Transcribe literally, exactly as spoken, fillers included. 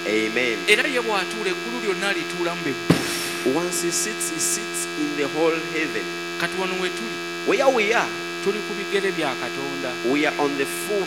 Amen. Era ye bw'atuula eggulu lyonna alituulamu be. Once he sits, he sits in the whole heaven. Kati wano we tuli Where we are, tuli ku bigere bya Katonda. we are on the foot